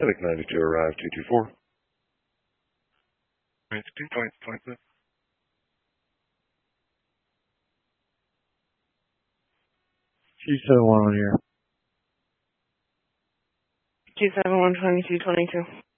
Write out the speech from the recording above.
Medic 92 arrived 224. 92.5. Q71 on here. 271-2222.